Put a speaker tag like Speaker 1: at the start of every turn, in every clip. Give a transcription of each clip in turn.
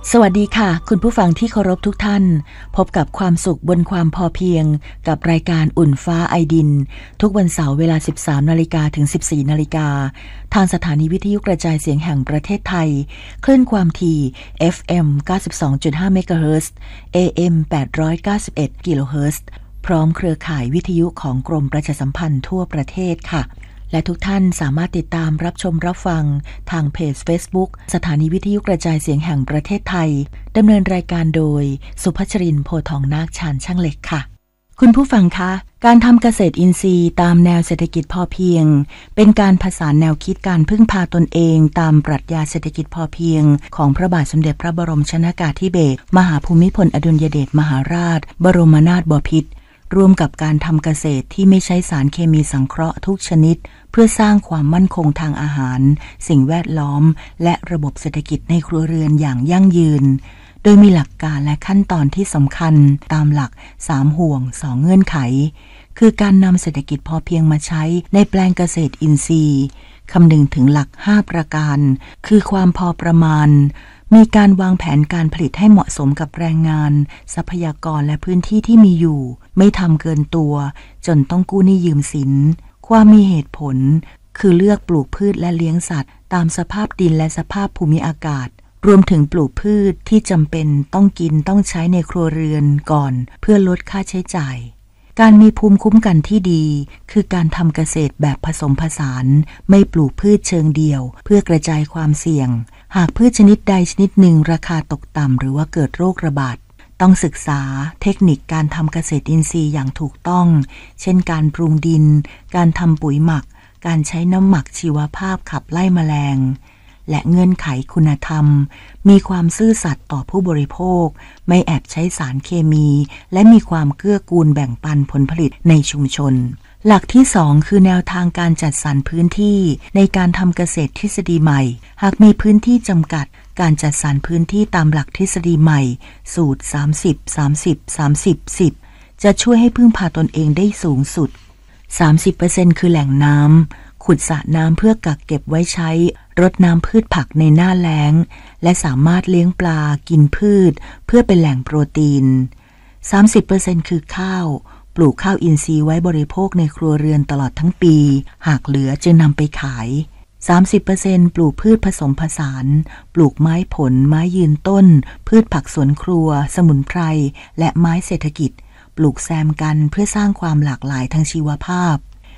Speaker 1: สวัสดีค่ะคุณผู้ฟังที่เคารพทุกท่านพบกับความสุขบนความพอเพียงกับรายการอุ่นฟ้าไอดินทุกวันเสาร์เวลา 13:00 นถึง 14:00 นทางสถานีวิทยุกระจายเสียงแห่งประเทศไทยคลื่นความถี่ FM 92.5 เมกะเฮิรตซ์ AM 891 กิโลเฮิรตซ์พร้อมเครือข่ายวิทยุของกรมประชาสัมพันธ์ทั่วประเทศค่ะและทุกท่านสามารถติดตามรับชมรับฟังทางเพจ Facebook สถานีวิทยุกระจายเสียงแห่งประเทศไทยดำเนินรายการโดยสุภัชรินทร์ โพธิ์ทองนาคชาญช่างเหล็กค่ะคุณผู้ฟังคะการทำเกษตรอินทรีย์ตามแนวเศรษฐกิจพอเพียงเป็นการผสานแนวคิดการพึ่งพาตนเองตามปรัชญาเศรษฐกิจพอเพียงของพระบาทสมเด็จพระบรมชนกาธิเบศรมหาภูมิพลอดุลยเดชมหาราชบรมนาถบพิตรร่วมกับการทำเกษตรที่ไม่ใช้สารเคมีสังเคราะห์ทุกชนิดเพื่อสร้างความมั่นคงทางอาหารสิ่งแวดล้อมและระบบเศรษฐกิจในครัวเรือนอย่างยั่งยืนโดยมีหลักการและขั้นตอนที่สำคัญตามหลัก3ห่วง2เงื่อนไขคือการนำเศรษฐกิจพอเพียงมาใช้ในแปลงเกษตรอินทรีย์คำนึงถึงหลัก5ประการคือความพอประมาณมีการวางแผนการผลิตให้เหมาะสมกับแรงงานทรัพยากรและพื้นที่ที่มีอยู่ไม่ทำเกินตัวจนต้องกู้หนี้ยืมสินความมีเหตุผลคือเลือกปลูกพืชและเลี้ยงสัตว์ตามสภาพดินและสภาพภูมิอากาศรวมถึงปลูกพืชที่จำเป็นต้องกินต้องใช้ในครัวเรือนก่อนเพื่อลดค่าใช้จ่ายการมีภูมิคุ้มกันที่ดีคือการทำเกษตรแบบผสมผสานไม่ปลูกพืชเชิงเดี่ยวเพื่อกระจายความเสี่ยงหากพืชชนิดใดชนิดหนึ่งราคาตกต่ำหรือว่าเกิดโรคระบาดต้องศึกษาเทคนิคการทำเกษตรอินทรีย์อย่างถูกต้องเช่นการปรุงดินการทำปุ๋ยหมักการใช้น้ำหมักชีวภาพขับไล่แมลงและเงื่อนไขคุณธรรมมีความซื่อสัตย์ต่อผู้บริโภคไม่แอบใช้สารเคมีและมีความเกื้อกูลแบ่งปันผลผลิตในชุมชนหลักที่2คือแนวทางการจัดสรรพื้นที่ในการทำเกษตรทฤษฎีใหม่หากมีพื้นที่จำกัดการจัดสรรพื้นที่ตามหลักทฤษฎีใหม่สูตร30-30-30-10จะช่วยให้พึ่งพาตนเองได้สูงสุด 30% คือแหล่งน้ำขุดสระน้ำเพื่อกักเก็บไว้ใช้รดน้ำพืชผักในหน้าแล้งและสามารถเลี้ยงปลากินพืชเพื่อเป็นแหล่งโปรตีน 30% คือข้าวปลูกข้าวอินทรีย์ไว้บริโภคในครัวเรือนตลอดทั้งปีหากเหลือจึงนำไปขาย 30% ปลูกพืชผสมผสานปลูกไม้ผลไม้ยืนต้นพืชผักสวนครัวสมุนไพรและไม้เศรษฐกิจปลูกแซมกันเพื่อสร้างความหลากหลายทางชีวภาพ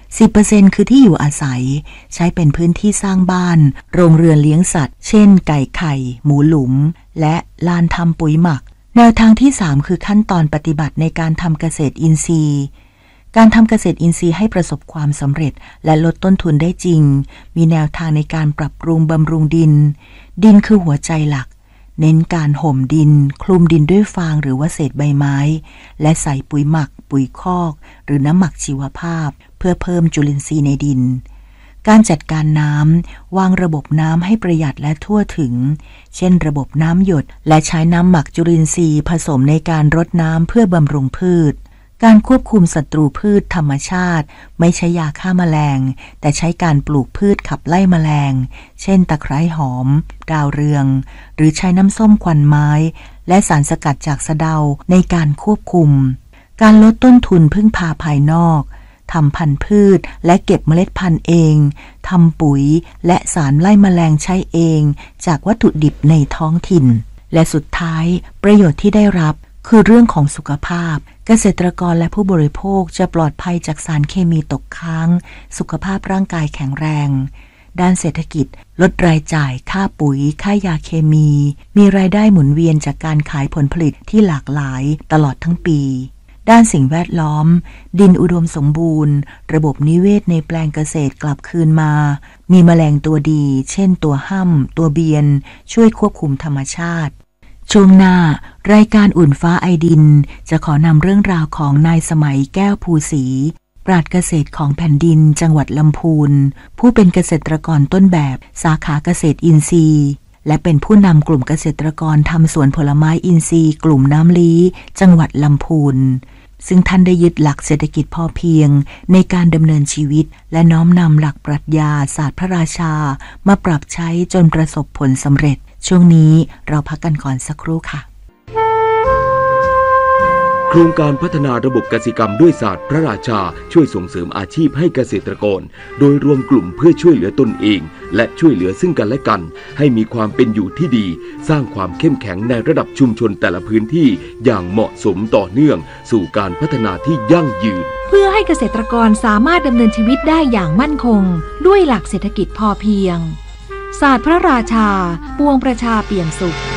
Speaker 1: 10% คือที่อยู่อาศัยใช้เป็นพื้นที่สร้างบ้านโรงเรือนเลี้ยงสัตว์เช่นไก่ไข่หมูหลุมและลานทำปุ๋ยหมักแนวทางที่3คือขั้นตอนปฏิบัติในการทำเกษตรอินทรีย์การทำเกษตรอินทรีย์ให้ประสบความสำเร็จและลดต้นทุนได้จริงมีแนวทางในการปรับปรุงบำรุงดินดินคือหัวใจหลักเน้นการห่มดินคลุมดินด้วยฟางหรือว่าเศษใบไม้และใส่ปุ๋ยหมักปุ๋ยคอกหรือน้ำหมักชีวภาพเพื่อเพิ่มจุลินทรีย์ในดินการจัดการน้ำวางระบบน้ำให้ประหยัดและทั่วถึงเช่นระบบน้ำหยดและใช้น้ำหมักจุลินทรีย์ผสมในการรดน้ำเพื่อบำรุงพืชการควบคุมศัตรูพืชธรรมชาติไม่ใช้ยาฆ่าแมลงแต่ใช้การปลูกพืชขับไล่แมลงเช่นตะไคร้หอมดาวเรืองหรือใช้น้ำส้มควันไม้และสารสกัดจากสะเดาในการควบคุมการลดต้นทุนพึ่งพาภายนอกทำพันธุ์พืชและเก็บเมล็ดพันธุ์เองทำปุ๋ยและสารไล่แมลงใช้เองจากวัตถุดิบในท้องถิ่นและสุดท้ายประโยชน์ที่ได้รับคือเรื่องของสุขภาพเกษตรกรและผู้บริโภคจะปลอดภัยจากสารเคมีตกค้างสุขภาพร่างกายแข็งแรงด้านเศรษฐกิจลดรายจ่ายค่าปุ๋ยค่ายาเคมีรายได้หมุนเวียนจากการขายผลผลิตที่หลากหลายตลอดทั้งปีด้านสิ่งแวดล้อมดินอุดมสมบูรณ์ระบบนิเวศในแปลงเกษตรกลับคืนมามีแมลงตัวดีเช่นตัวห่ำตัวเบียนช่วยควบคุมธรรมชาติช่วงหน้ารายการอุ่นฟ้าไอดินจะขอนำเรื่องราวของนายสมัยแก้วภูศรีปราชญ์เกษตรของแผ่นดินจังหวัดลำพูนผู้เป็นเกษตรกรต้นแบบสาขาเกษตรอินทรีย์และเป็นผู้นำกลุ่มเกษตรกรทำสวนผลไม้อินทรีย์กลุ่มน้ำลี้จังหวัดลำพูนซึ่งท่านได้ยึดหลักเศรษฐกิจพอเพียงในการดำเนินชีวิตและน้อมนำหลักปรัชญาศาสตร์พระราชามาปรับใช้จนประสบผลสำเร็จช่วงนี้เราพักกันก่อนสักครู่ค่ะ
Speaker 2: โครงการพัฒนาระบบกสิกรรมด้วยศาสตร์พระราชาช่วยส่งเสริมอาชีพให้เกษตรกรโดยรวมกลุ่มเพื่อช่วยเหลือตนเองและช่วยเหลือซึ่งกันและกันให้มีความเป็นอยู่ที่ดีสร้างความเข้มแข็งในระดับชุมชนแต่ละพื้นที่อย่างเหมาะสมต่อเนื่องสู่การพัฒนาที่ยั่งยืน
Speaker 3: เพื่อให้เกษตรกรสามารถดำเนินชีวิตได้อย่างมั่นคงด้วยหลักเศรษฐกิจพอเพียงศาสตร์พระราชาปวงประชาเปี่ยมสุข